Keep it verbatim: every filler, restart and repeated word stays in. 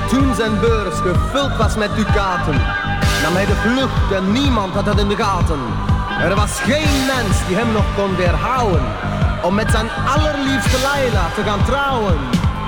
toen zijn beurs gevuld was met ducaten, nam hij de vlucht en niemand had dat in de gaten. Er was geen mens die hem nog kon weerhouden om met zijn allerliefste Laila te gaan trouwen.